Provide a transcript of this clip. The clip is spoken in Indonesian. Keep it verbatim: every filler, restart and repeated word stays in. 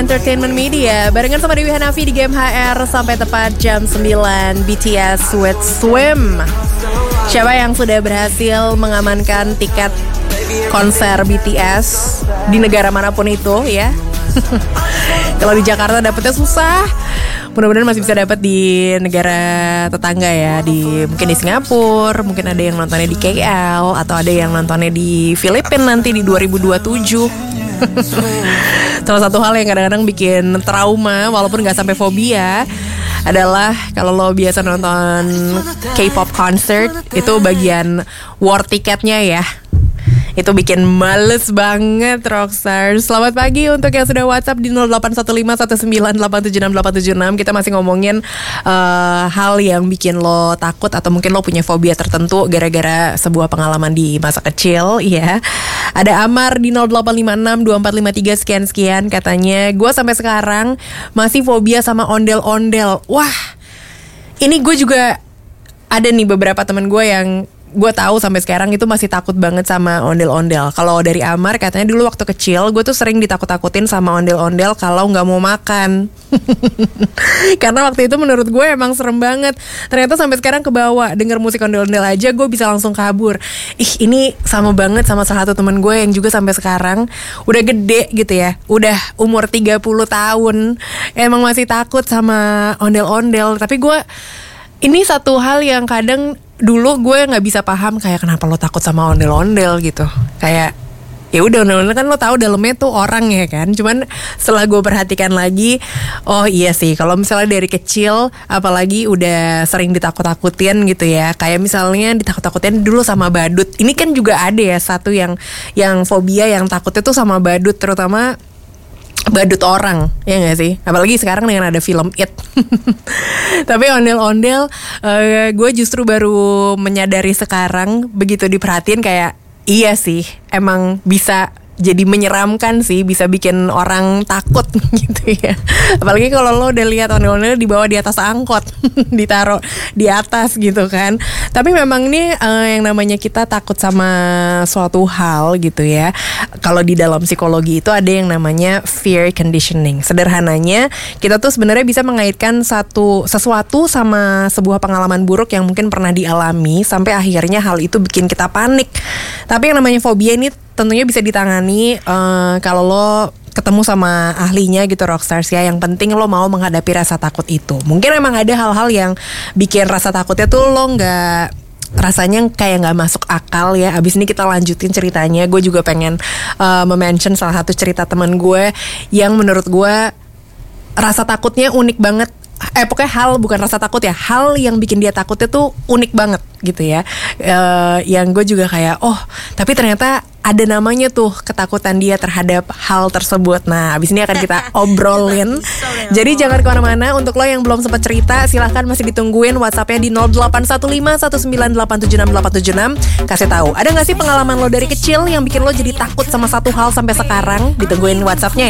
Entertainment Media. Barengan sama Dewi Hanafi di Game H R sampai tepat jam sembilan. B T S with Swim. Siapa yang sudah berhasil mengamankan tiket konser B T S di negara manapun itu ya? Kalau di Jakarta dapetnya susah. Mudah-mudahan masih bisa dapat di negara tetangga ya, di mungkin di Singapura, mungkin ada yang nontonnya di K L atau ada yang nontonnya di Filipina nanti di dua ribu dua puluh tujuh. Salah satu hal yang kadang-kadang bikin trauma walaupun gak sampai fobia adalah kalau lo biasa nonton K-pop concert, itu bagian war tiketnya ya. Itu bikin males banget Rockstar. Selamat pagi untuk yang sudah WhatsApp di nol delapan satu lima satu sembilan delapan tujuh enam delapan tujuh enam. Kita masih ngomongin uh, hal yang bikin lo takut atau mungkin lo punya fobia tertentu gara-gara sebuah pengalaman di masa kecil ya. Ada Amar di nol delapan lima enam dua empat lima tiga sekian-sekian. Katanya gue sampai sekarang masih fobia sama ondel-ondel. Wah, ini gue juga ada nih beberapa teman gue yang gue tahu sampai sekarang itu masih takut banget sama ondel-ondel. Kalau dari Amar katanya dulu waktu kecil gue tuh sering ditakut-takutin sama ondel-ondel kalau nggak mau makan. Karena waktu itu menurut gue emang serem banget. Ternyata sampai sekarang kebawa denger musik ondel-ondel aja gue bisa langsung kabur. Ih, ini sama banget sama salah satu teman gue yang juga sampai sekarang udah gede gitu ya, udah umur tiga puluh tahun, emang masih takut sama ondel-ondel. Tapi gue, ini satu hal yang kadang dulu gue nggak bisa paham, kayak kenapa lo takut sama ondel-ondel gitu. Kayak ya udah, ondel-ondel kan lo tahu dalamnya tuh orang ya kan. Cuman setelah gue perhatikan lagi, oh iya sih, kalau misalnya dari kecil apalagi udah sering ditakut-takutin gitu ya. Kayak misalnya ditakut-takutin dulu sama badut. Ini kan juga ada ya satu yang yang fobia yang takutnya tuh sama badut, terutama badut orang, ya gak sih? Apalagi sekarang dengan ada film It. Tapi ondel-ondel uh, gue justru baru menyadari sekarang, begitu diperhatiin kayak iya sih, emang bisa jadi menyeramkan sih, bisa bikin orang takut gitu ya. Apalagi kalau lo udah lihat ondel-ondel dibawa di atas angkot, ditaruh di atas gitu kan. Tapi memang ini uh, yang namanya kita takut sama suatu hal gitu ya. Kalau di dalam psikologi itu ada yang namanya fear conditioning. Sederhananya, kita tuh sebenarnya bisa mengaitkan satu sesuatu sama sebuah pengalaman buruk yang mungkin pernah dialami sampai akhirnya hal itu bikin kita panik. Tapi yang namanya fobia ini tentunya bisa ditangani uh, kalau lo ketemu sama ahlinya gitu Rockstars ya. Yang penting lo mau menghadapi rasa takut itu. Mungkin emang ada hal-hal yang bikin rasa takutnya tuh lo gak, rasanya kayak gak masuk akal ya. Abis ini kita lanjutin ceritanya. Gue juga pengen uh, mention salah satu cerita teman gue yang menurut gue rasa takutnya unik banget. Eh pokoknya hal, bukan rasa takut ya, hal yang bikin dia takutnya tuh unik banget gitu ya. uh, Yang gue juga kayak oh, tapi ternyata ada namanya tuh ketakutan dia terhadap hal tersebut. Nah abis ini akan kita obrolin. Jadi jangan kemana-mana. Untuk lo yang belum sempat cerita, silahkan masih ditungguin WhatsAppnya di nol delapan satu lima satu sembilan delapan tujuh enam delapan tujuh enam. Kasih tahu, ada gak sih pengalaman lo dari kecil yang bikin lo jadi takut sama satu hal sampai sekarang? Ditungguin WhatsAppnya